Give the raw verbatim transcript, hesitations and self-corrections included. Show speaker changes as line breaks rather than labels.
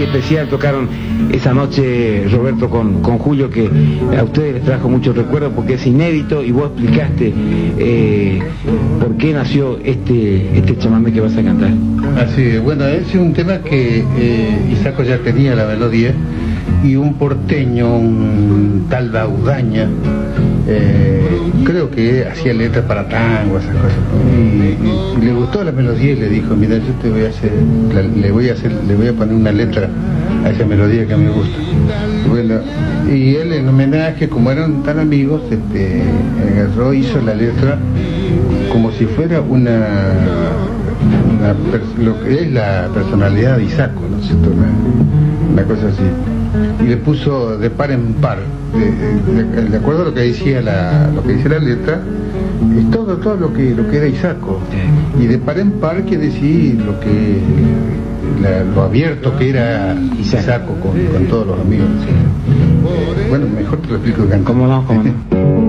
especial tocaron esa noche, Roberto, con, con Julio, que a ustedes les trajo muchos recuerdos porque es inédito, y vos explicaste eh, por qué nació este, este chamamé que vas a cantar.
Así es, bueno, ese es un tema que eh, Isaco ya tenía la melodía, y un porteño, un tal Baudaña, eh, creo que hacía letras para tango, esas cosas, y, y, y le gustó la melodía y le dijo: mira, yo te voy a hacer, la, le voy a hacer, le voy a poner una letra a esa melodía que a mí me gusta. Bueno, y él, en homenaje, como eran tan amigos, este, agarró, hizo la letra como si fuera una, una lo que es la personalidad de Isaco, ¿no es cierto? Una, una cosa así, y le puso de par en par, de, de, de acuerdo a lo que decía la, lo que dice la letra, es todo todo lo que lo que era Isaco, y de par en par quiere decir lo que la, lo abierto que era Isaco con, con todos los amigos. Bueno, mejor te lo explico cantando.
¿Cómo no? ¿Cómo no?